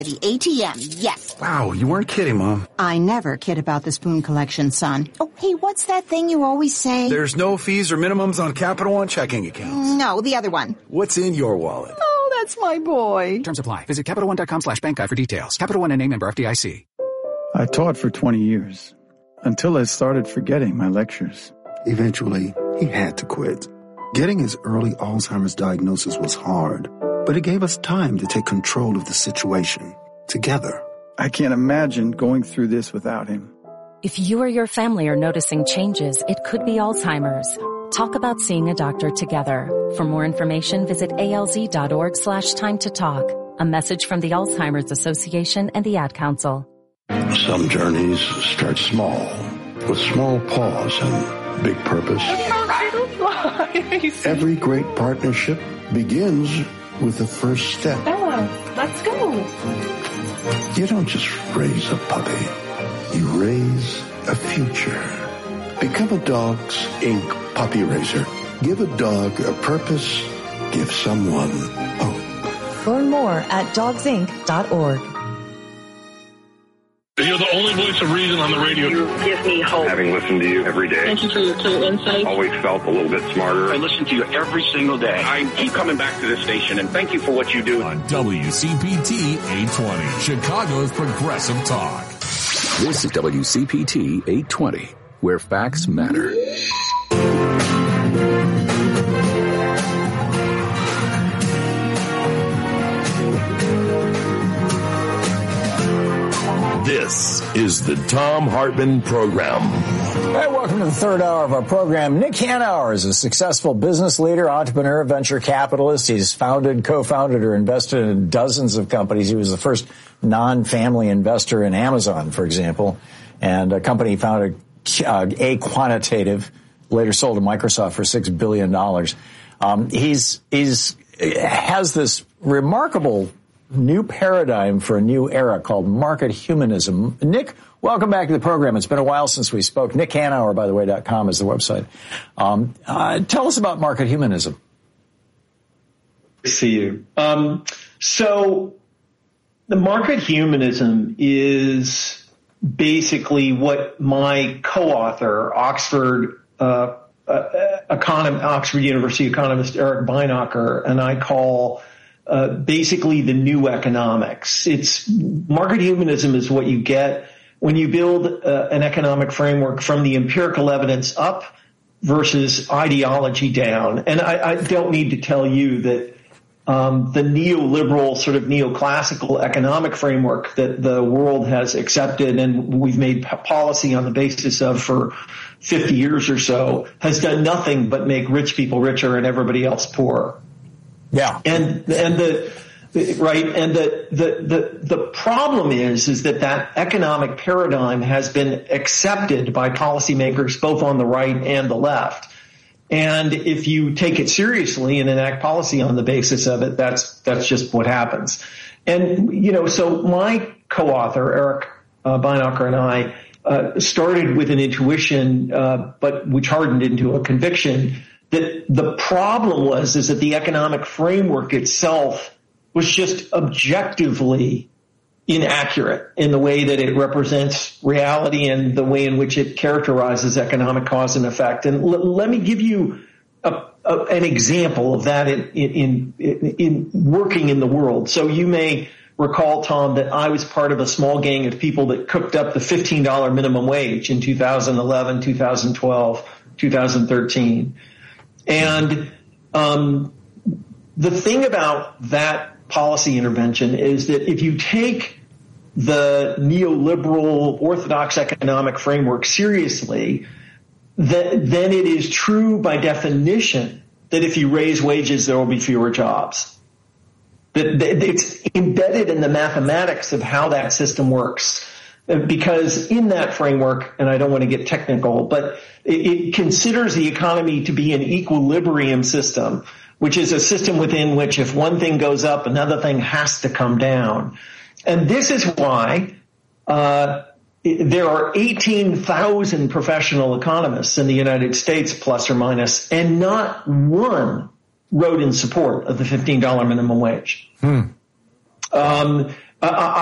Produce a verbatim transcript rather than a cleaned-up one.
The A T M, yes. Wow, you weren't kidding, Mom. I never kid about the spoon collection, son. Oh, hey, what's that thing you always say? There's no fees or minimums on Capital One checking accounts. No, the other one. What's in your wallet? Oh, that's my boy. Terms apply. Visit Capital One dot com slash bank guide for details. Capital One N A member F D I C. I taught for twenty years, until I started forgetting my lectures. Eventually, he had to quit. Getting his early Alzheimer's diagnosis was hard, but it gave us time to take control of the situation together. I can't imagine going through this without him. If you or your family are noticing changes, it could be Alzheimer's. Talk about seeing a doctor together. For more information, visit alz.org slash time to talk. A message from the Alzheimer's Association and the Ad Council. Some journeys start small, with small pause and big purpose. Every great partnership begins with the first step. Bella, let's go. You don't just raise a puppy. You raise a future. Become a Dogs Incorporated puppy raiser. Give a dog a purpose. Give someone hope. Learn more at dogs inc dot org. You're the only voice of reason on the radio. You give me hope. Having listened to you every day. Thank you for your clear insight. Always felt a little bit smarter. I listen to you every single day. I keep coming back to this station, and thank you for what you do. On W C P T eight twenty, Chicago's Progressive Talk. This is W C P T eight twenty, where facts matter. This is the Thom Hartmann Program. Hey, welcome to the third hour of our program. Nick Hanauer is a successful business leader, entrepreneur, venture capitalist. He's founded, co-founded, or invested in dozens of companies. He was the first non-family investor in Amazon, for example, and a company he founded, uh, A Quantitative, later sold to Microsoft for six billion dollars. Um, he's, he's, has this remarkable new paradigm for a new era called market humanism. Nick, welcome back to the program. It's been a while since we spoke. Nick Hanauer, by the way, dot com is the website. Um, uh, tell us about market humanism. See you. Um, so the market humanism is basically what my co-author, Oxford uh, uh, econom- Oxford University economist Eric Beinacher, and I call Uh, basically the new economics. It's market humanism is what you get when you build uh, an economic framework from the empirical evidence up versus ideology down. And I, I don't need to tell you that um, the neoliberal sort of neoclassical economic framework that the world has accepted and we've made policy on the basis of for fifty years or so has done nothing but make rich people richer and everybody else poorer. Yeah. And, and the, right. And the, the, the, the problem is, is that that economic paradigm has been accepted by policymakers both on the right and the left. And if you take it seriously and enact policy on the basis of it, that's, that's just what happens. And, you know, so my co-author, Eric uh, Beinacher, and I, uh, started with an intuition, uh, but which hardened into a conviction that the problem was is that the economic framework itself was just objectively inaccurate in the way that it represents reality and the way in which it characterizes economic cause and effect. And l- let me give you a, a, an example of that in, in, in, in working in the world. So you may recall, Tom, that I was part of a small gang of people that cooked up the fifteen dollars minimum wage in two thousand eleven, two thousand twelve, two thousand thirteen. And um, the thing about that policy intervention is that if you take the neoliberal orthodox economic framework seriously, that, then it is true by definition that if you raise wages, there will be fewer jobs. That, that it's embedded in the mathematics of how that system works. Because in that framework, and I don't want to get technical, but it, it considers the economy to be an equilibrium system, which is a system within which if one thing goes up, another thing has to come down. And this is why uh there are eighteen thousand professional economists in the United States, plus or minus, and not one wrote in support of the fifteen dollars minimum wage. Hmm. Um Uh,